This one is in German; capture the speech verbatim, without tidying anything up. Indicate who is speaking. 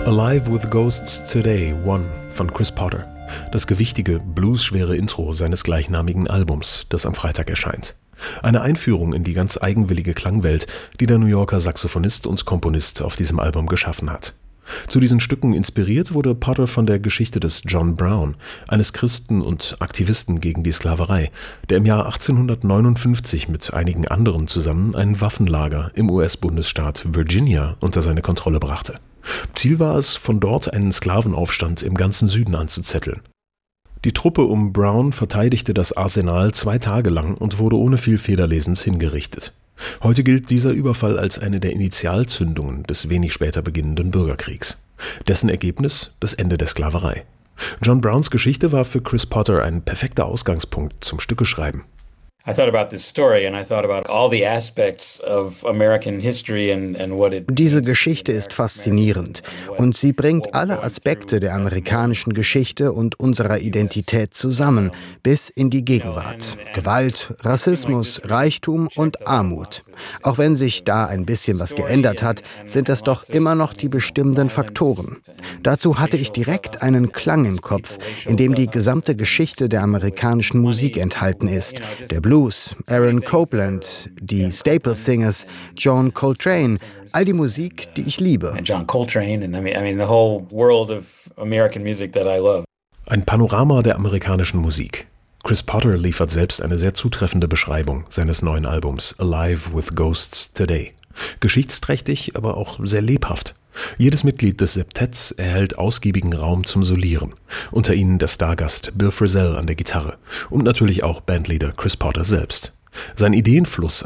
Speaker 1: Alive with Ghosts Today, One von Chris Potter. Das gewichtige, bluesschwere Intro seines gleichnamigen Albums, das am Freitag erscheint. Eine Einführung in die ganz eigenwillige Klangwelt, die der New Yorker Saxophonist und Komponist auf diesem Album geschaffen hat. Zu diesen Stücken inspiriert wurde Potter von der Geschichte des John Brown, eines Christen und Aktivisten gegen die Sklaverei, der im Jahr achtzehnhundertneunundfünfzig mit einigen anderen zusammen ein Waffenlager im U S-Bundesstaat Virginia unter seine Kontrolle brachte. Ziel war es, von dort einen Sklavenaufstand im ganzen Süden anzuzetteln. Die Truppe um Brown verteidigte das Arsenal zwei Tage lang und wurde ohne viel Federlesens hingerichtet. Heute gilt dieser Überfall als eine der Initialzündungen des wenig später beginnenden Bürgerkriegs. Dessen Ergebnis das Ende der Sklaverei. John Browns Geschichte war für Chris Potter ein perfekter Ausgangspunkt zum Stückeschreiben.
Speaker 2: I thought about this story and I thought about all the aspects of American history and and what it
Speaker 3: Diese Geschichte ist faszinierend und sie bringt alle Aspekte der amerikanischen Geschichte und unserer Identität zusammen, bis in die Gegenwart. Gewalt, Rassismus, Reichtum und Armut. Auch wenn sich da ein bisschen was geändert hat, sind es doch immer noch die bestimmenden Faktoren. Dazu hatte ich direkt einen Klang im Kopf, in dem die gesamte Geschichte der amerikanischen Musik enthalten ist. Der Blues, Aaron Copland, die Staple Singers, John Coltrane, all die Musik, die ich liebe.
Speaker 2: John Coltrane and I mean I mean the whole world of American music that I love.
Speaker 1: Ein Panorama der amerikanischen Musik. Chris Potter liefert selbst eine sehr zutreffende Beschreibung seines neuen Albums Alive with Ghosts Today. Geschichtsträchtig, aber auch sehr lebhaft. Jedes Mitglied des Septetts erhält ausgiebigen Raum zum Solieren. Unter ihnen der Stargast Bill Frisell an der Gitarre und natürlich auch Bandleader Chris Potter selbst. Sein Ideenfluss